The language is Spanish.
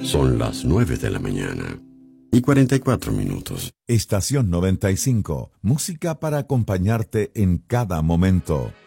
Son las 9 de la mañana y 44 minutos. Estación 95, música para acompañarte en cada momento.